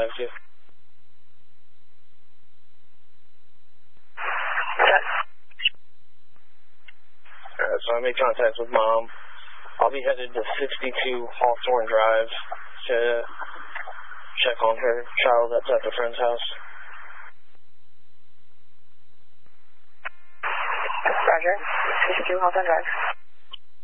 5-2. Alright, so I made contact with Mom. I'll be headed to 62 Hawthorne Drive to check on her child that's at a friend's house. Roger. 62 Hawthorne Drive.